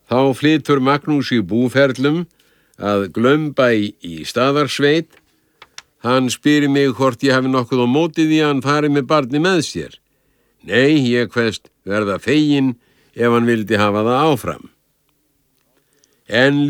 Þá flytur Magnús í búferlum að Glaumbæ í Staðarsveit. Hann spyr mig hvort ég hafi nokkuð á móti því að hann fari með barni með sér. Nei, ég kveðst verða feginn ef hann vildi hafa það áfram. En